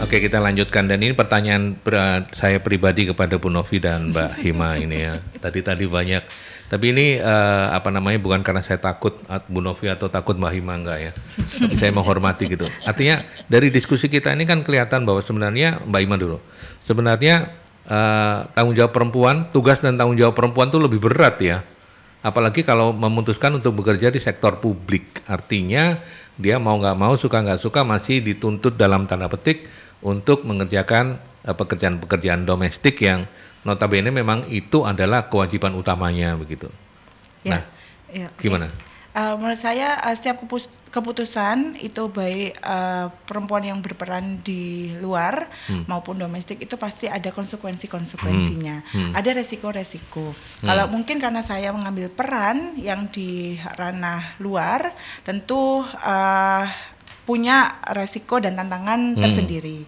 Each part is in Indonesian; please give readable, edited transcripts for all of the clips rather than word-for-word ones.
Oke, kita lanjutkan. Dan ini pertanyaan saya pribadi kepada Bu Novi dan Mbak Hima ini ya. Tadi banyak. Tapi ini bukan karena saya takut Bu Novi atau takut Mbak Hima, enggak ya. Tapi saya menghormati gitu. Artinya dari diskusi kita ini kan kelihatan bahwa sebenarnya, Mbak Hima dulu, sebenarnya tanggung jawab perempuan, tugas dan tanggung jawab perempuan itu lebih berat ya. Apalagi kalau memutuskan untuk bekerja di sektor publik. Artinya dia mau nggak mau, suka nggak suka masih dituntut dalam tanda petik untuk mengerjakan pekerjaan-pekerjaan domestik yang notabene memang itu adalah kewajiban utamanya begitu. Ya, nah, ya, gimana? Menurut saya setiap keputusan itu baik perempuan yang berperan di luar maupun domestik itu pasti ada konsekuensinya, ada resiko-resiko. Kalau mungkin karena saya mengambil peran yang di ranah luar, tentu punya resiko dan tantangan tersendiri.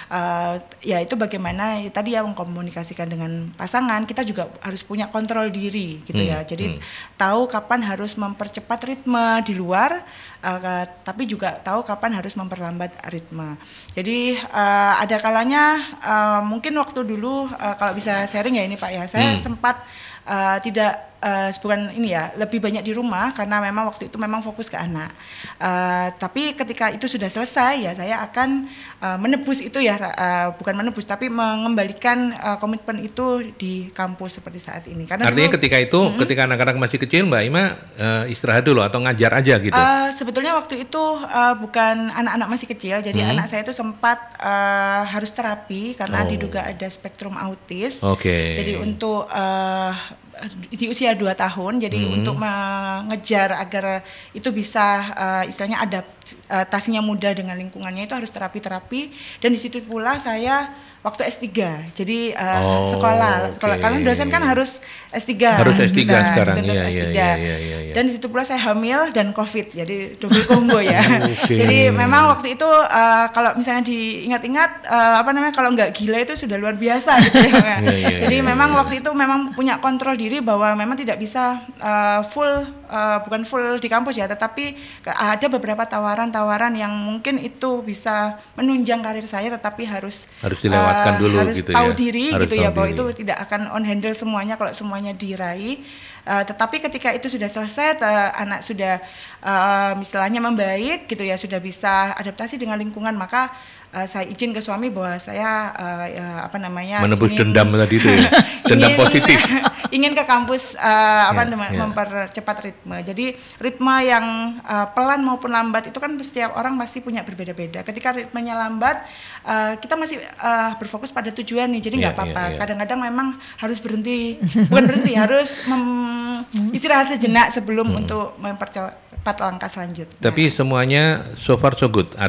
Ya itu bagaimana tadi ya mengkomunikasikan dengan pasangan, kita juga harus punya kontrol diri gitu ya. Jadi tahu kapan harus mempercepat ritme di luar, tapi juga tahu kapan harus memperlambat ritme. Jadi ada kalanya mungkin waktu dulu kalau bisa sharing ya ini Pak ya, saya sempat bukan ini ya, lebih banyak di rumah karena memang waktu itu memang fokus ke anak. Tapi ketika itu sudah selesai ya saya akan menebus itu ya, bukan menebus tapi mengembalikan komitmen itu di kampus seperti saat ini. Karena artinya dulu, ketika itu, ketika anak-anak masih kecil, Mbak Ima istirahat dulu atau ngajar aja gitu? Sebetulnya waktu itu bukan anak-anak masih kecil, jadi anak saya itu sempat harus terapi karena diduga ada spektrum autis. Jadi untuk di usia 2 tahun, jadi untuk mengejar agar itu bisa istilahnya adaptasinya mudah dengan lingkungannya itu harus terapi, dan di situ pula saya waktu S3, jadi sekolah karena dosen kan harus S3. Harus S3 sekarang, S3. Dan di situ pula saya hamil dan COVID, jadi double combo ya. Jadi memang waktu itu kalau misalnya diingat-ingat kalau nggak gila itu sudah luar biasa gitu ya. Jadi memang waktu itu memang punya kontrol diri bahwa memang tidak bisa bukan full di kampus ya, tetapi ada beberapa tawaran-tawaran yang mungkin itu bisa menunjang karir saya, tetapi harus dilewatkan dulu harus gitu tahu ya. diri harus gitu ya, bahwa itu tidak akan on handle semuanya kalau semuanya diraih. Tetapi ketika itu sudah selesai, anak sudah misalnya membaik gitu ya, sudah bisa adaptasi dengan lingkungan, maka saya izin ke suami bahwa saya menebus dendam tadi itu ya. Dendam positif. Ingin ke kampus mempercepat ritme. Jadi ritme yang pelan maupun lambat itu kan setiap orang pasti punya berbeda-beda. Ketika ritmenya lambat, kita masih berfokus pada tujuan nih. Jadi nggak apa-apa. Kadang-kadang memang harus berhenti, bukan berhenti, harus istirahat sejenak sebelum untuk mempercepat langkah selanjutnya. Tapi semuanya so far so good.